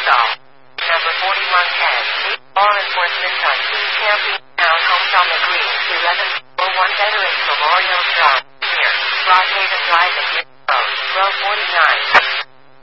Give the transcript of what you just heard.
stall. Number 4110. Law enforcement on Key Camping Townhomes on the Green, 1101 Veterans Memorial Drive, near Broadhaven Drive and Road, 1249.